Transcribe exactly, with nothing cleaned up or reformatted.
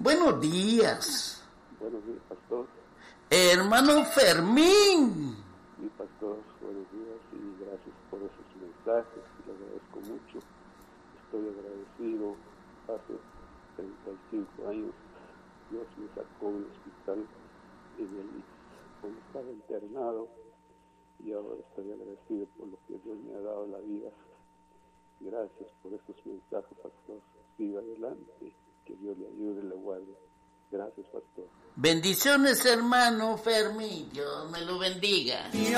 Buenos días. Buenos días, pastor. Hermano Fermín. Mi pastor, buenos días y gracias por esos mensajes. Le agradezco mucho. Estoy agradecido. Hace treinta y cinco años Dios me sacó del hospital en el I C S cuando estaba internado y ahora estoy agradecido por lo que Dios me ha dado en la vida. Gracias por estos mensajes, pastor. Siga adelante. Que Dios le ayude y le guarde. Gracias, pastor. Bendiciones, hermano Fermín. Dios me lo bendiga.